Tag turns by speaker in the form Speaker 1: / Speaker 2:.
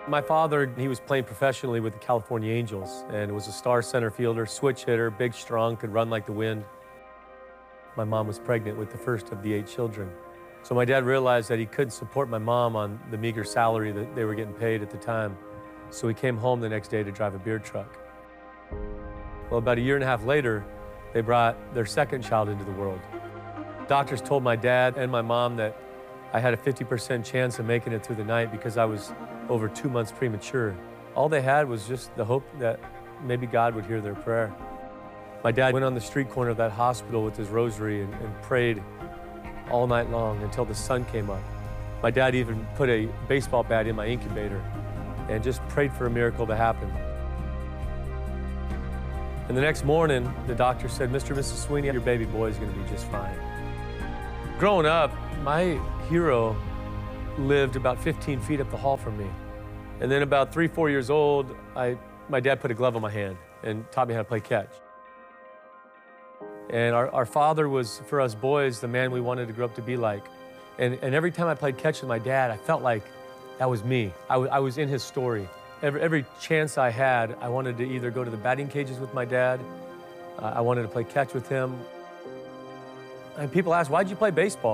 Speaker 1: My father, he was playing professionally with the California Angels and was a star center fielder, switch hitter, big, strong, could run like the wind. My mom was pregnant with the first of the 8 children. So my dad realized that he couldn't support my mom on the meager salary that they were getting paid at the time. So he came home the next day to drive a beer truck. Well, about a year and a half later, they brought their second child into the world. Doctors told my dad and my mom that I had a 50% chance of making it through the night because I was over 2 months premature. All they had was just the hope that maybe God would hear their prayer. My dad went on the street corner of that hospital with his rosary and prayed all night long until the sun came up. My dad even put a baseball bat in my incubator and just prayed for a miracle to happen. And the next morning, the doctor said, "Mr. and Mrs. Sweeney, your baby boy is going to be just fine." Growing up, my hero lived about 15 feet up the hall from me. And then about 3, 4 years old, my dad put a glove on my hand and taught me how to play catch. And our father was, for us boys, the man we wanted to grow up to be like. And every time I played catch with my dad, I felt like that was me. I was in his story. Every chance I had, I wanted to either go to the batting cages with my dad, I wanted to play catch with him. And people ask, "Why'd you play baseball?"